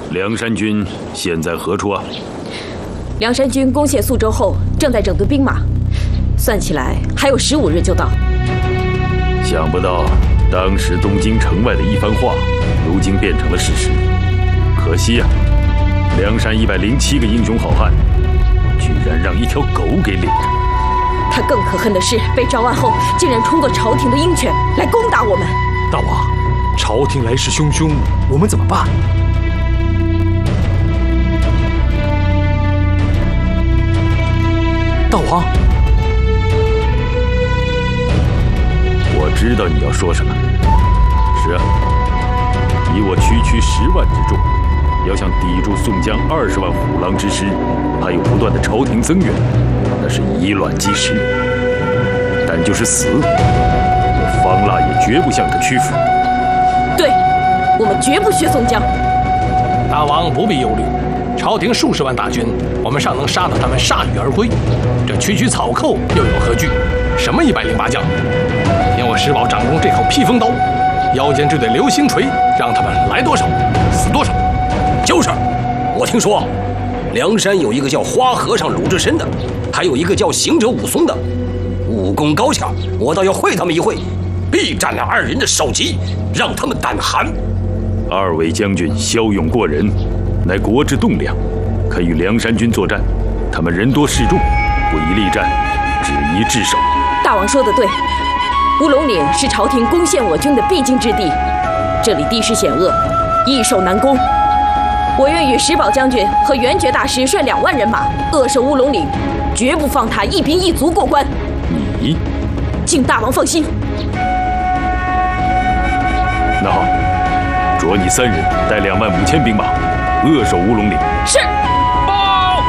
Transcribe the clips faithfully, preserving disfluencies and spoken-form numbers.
梁山军现在何处啊？ 梁山军攻陷宿州后，正在整顿兵马，算起来还有十五日就到。 想不到当时东京城外的一番话，如今变成了事实。可惜啊，梁山一百零七个英雄好汉，居然让一条狗给领着。 他更可恨的是，被招安后竟然冲过朝廷的鹰犬来攻打我们。 大王，朝廷来势汹汹，我们怎么办？大王， 我知道你要说什么。是啊，以我区区十万之众，要想抵住宋江二十万虎狼之师，还有不断的朝廷增援，那是以卵击石。但就是死，我方腊也绝不向他屈服。 对，我们绝不削宋江。 大王不必忧虑，朝廷数十万大军，我们尚能杀得他们铩羽而归。这区区草寇又有何惧？什么一百零八将？凭我石宝掌中这口披风刀，腰间这对流星锤，让他们来多少死多少。 就是，我听说梁山有一个叫花和尚鲁智深的，还有一个叫行者武松的，武功高强，我倒要会他们一会，必占了二人的首级，让他们胆寒。 二位将军骁勇过人，乃国之栋梁，可与梁山军作战。他们人多势众，不宜力战，只宜治守。 大王说得对，乌龙岭是朝廷攻陷我军的必经之地，这里地势险恶，易守难攻。我愿与石宝将军和元觉大师率两万人马扼守乌龙岭，绝不放他一兵一卒过关。 你， 请大王放心。 那好，着你三人带两万五千兵马，扼守乌龙岭。 是。 报！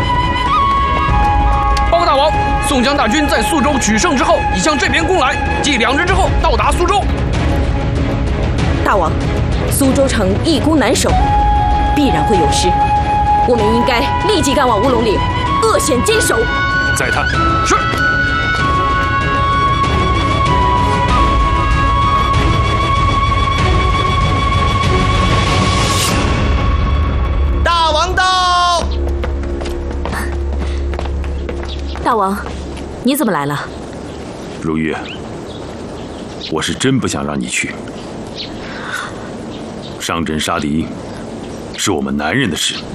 报告大王，宋江大军在宿州取胜之后，已向这边攻来，计两日之后到达苏州。 大王，苏州城易攻难守，必然会有失，我们应该立即赶往乌龙岭，扼险坚守。 再探。 是。 大王到！ 大王，你怎么来了？ 如玉，我是真不想让你去。上阵杀敌是我们男人的事，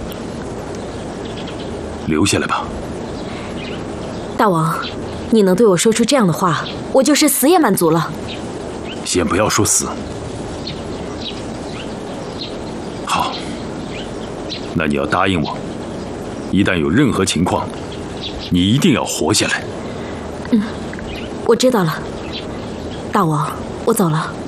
留下来吧。 大王，你能对我说出这样的话，我就是死也满足了。 先不要说死。好，那你要答应我，一旦有任何情况，你一定要活下来。 嗯，我知道了。大王，我走了。